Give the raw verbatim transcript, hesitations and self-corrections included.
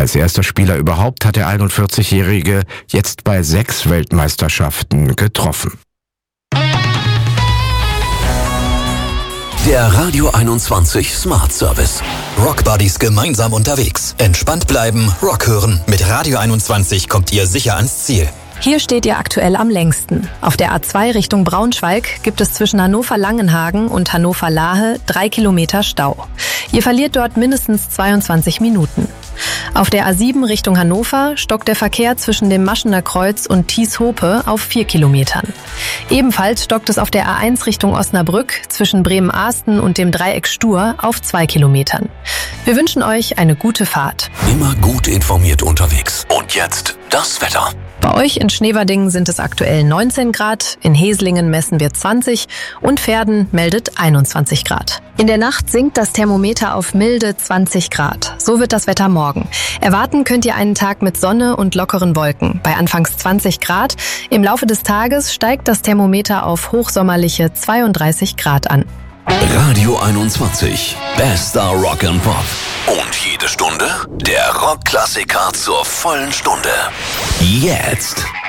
Als erster Spieler überhaupt hat der einundvierzigjährige jetzt bei sechs Weltmeisterschaften getroffen. Der Radio einundzwanzig Smart Service. Rock Buddies gemeinsam unterwegs. Entspannt bleiben, Rock hören. Mit Radio einundzwanzig kommt ihr sicher ans Ziel. Hier steht ihr aktuell am längsten. Auf der A zwei Richtung Braunschweig gibt es zwischen Hannover-Langenhagen und Hannover-Lahe drei Kilometer Stau. Ihr verliert dort mindestens zweiundzwanzig Minuten. Auf der A sieben Richtung Hannover stockt der Verkehr zwischen dem Maschener Kreuz und Thies-Hope auf vier Kilometern. Ebenfalls stockt es auf der A eins Richtung Osnabrück zwischen Bremen-Ahsten und dem Dreieck Stur auf zwei Kilometern. Wir wünschen euch eine gute Fahrt. Immer gut informiert unterwegs. Und jetzt das Wetter. Bei euch in Schneverdingen sind es aktuell neunzehn Grad, in Heslingen messen wir zwanzig und Verden meldet einundzwanzig Grad. In der Nacht sinkt das Thermometer auf milde zwanzig Grad. So wird das Wetter morgen. Erwarten könnt ihr einen Tag mit Sonne und lockeren Wolken bei anfangs zwanzig Grad. Im Laufe des Tages steigt das Thermometer auf hochsommerliche zweiunddreißig Grad an. Radio einundzwanzig. Bester Rock and Pop. Und jede Stunde der Rockklassiker zur vollen Stunde. Jetzt.